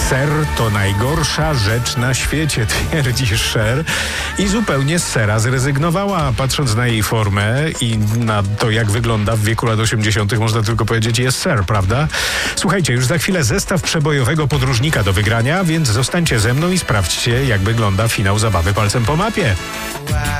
Ser to najgorsza rzecz na świecie, twierdzi Cher i zupełnie z sera zrezygnowała. Patrząc na jej formę i na to, jak wygląda w wieku lat 80., można tylko powiedzieć, jest Cher, prawda? Słuchajcie, już za chwilę zestaw przebojowego podróżnika do wygrania, więc zostańcie ze mną i sprawdźcie, jak wygląda finał zabawy palcem po mapie.